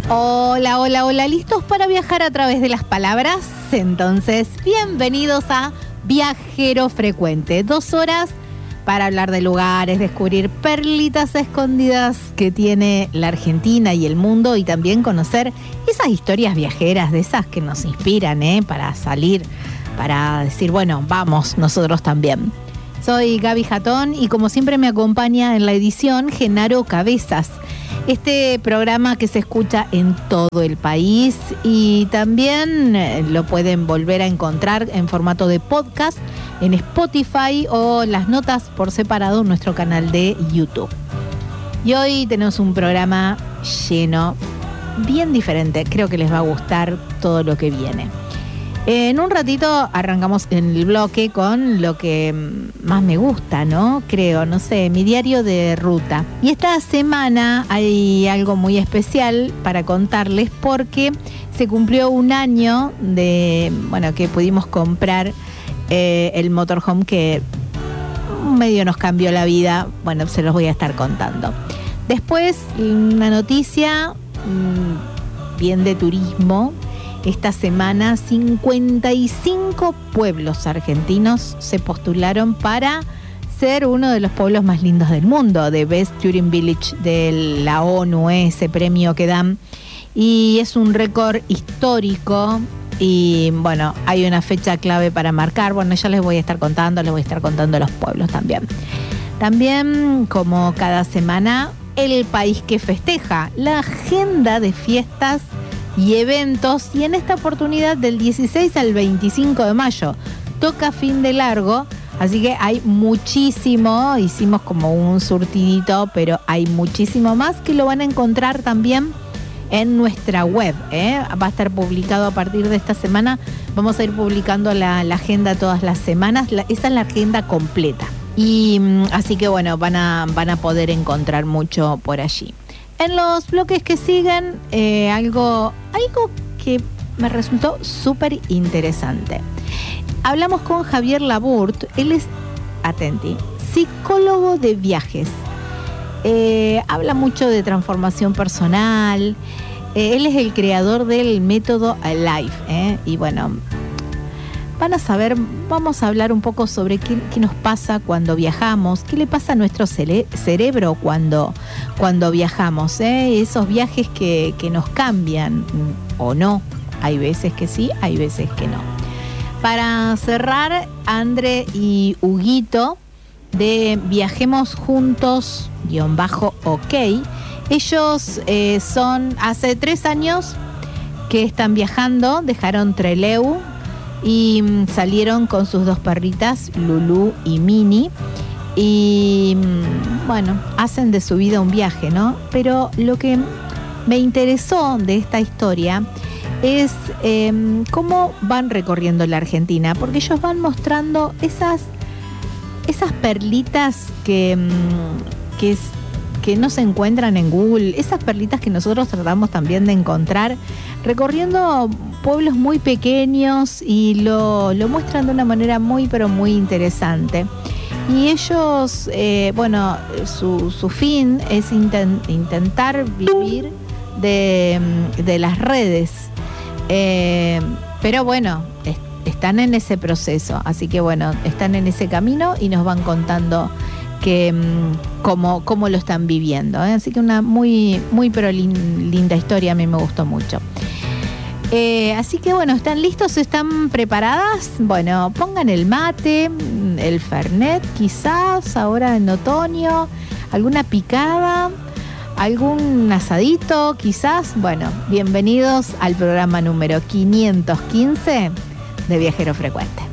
Hola, hola, hola, ¿listos para viajar a través de las palabras? Entonces, bienvenidos a Viajero Frecuente. 2 horas para hablar de lugares, descubrir perlitas escondidas que tiene la Argentina y el mundo, y también conocer esas historias viajeras, de esas que nos inspiran, para salir, para decir, bueno, vamos, nosotros también. Soy Gaby Jatón y como siempre me acompaña en la edición Genaro Cabezas. Este programa que se escucha en todo el país y también lo pueden volver a encontrar en formato de podcast en Spotify o las notas por separado en nuestro canal de YouTube. Y hoy tenemos un programa lleno, bien diferente. Creo que les va a gustar todo lo que viene. En un ratito arrancamos en el bloque con lo que más me gusta, ¿no? Creo, no sé, mi diario de ruta. Y esta semana hay algo muy especial para contarles porque se cumplió un año de, que pudimos comprar el motorhome que medio nos cambió la vida. Bueno, se los voy a estar contando. Después, una noticia bien de turismo. Esta semana 55 pueblos argentinos se postularon para ser uno de los pueblos más lindos del mundo, de Best Touring Village de la ONU, ese premio que dan. Y es un récord histórico y bueno, hay una fecha clave para marcar. Bueno, ya les voy a estar contando los pueblos también. También, como cada semana, el país que festeja, la agenda de fiestas y eventos, y en esta oportunidad del 16 al 25 de mayo toca fin de largo, así que hay muchísimo, hicimos como un surtidito, pero hay muchísimo más que lo van a encontrar también en nuestra web, va a estar publicado a partir de esta semana, vamos a ir publicando la agenda todas las semanas, esa es la agenda completa, y así que bueno, van a poder encontrar mucho por allí. En los bloques que siguen, algo que me resultó súper interesante. Hablamos con Javier Laburt, él es, atenti, psicólogo de viajes. Habla mucho de transformación personal, él es el creador del método Alive, y bueno, vamos a hablar un poco sobre qué nos pasa cuando viajamos, qué le pasa a nuestro cerebro cuando viajamos, esos viajes que nos cambian o no, hay veces que sí, hay veces que no. Para cerrar, André y Huguito de Viajemos Juntos _OK, ellos son hace 3 años que están viajando, dejaron Trelew y salieron con sus 2 perritas, Lulú y Mini, y bueno, hacen de su vida un viaje, ¿no? Pero lo que me interesó de esta historia es cómo van recorriendo la Argentina, porque ellos van mostrando esas perlitas que no se encuentran en Google, esas perlitas que nosotros tratamos también de encontrar, recorriendo pueblos muy pequeños, y lo muestran de una manera muy, pero muy interesante. Y ellos, su fin es intentar vivir de las redes. Pero bueno, están en ese proceso, así que bueno, están en ese camino y nos van contando cómo lo están viviendo, así que una muy, muy pero linda historia, a mí me gustó mucho. Así que bueno, ¿están listos? ¿Están preparadas? Bueno, pongan el mate, el fernet quizás, ahora en otoño, alguna picada, algún asadito quizás. Bueno, bienvenidos al programa número 515 de Viajero Frecuente.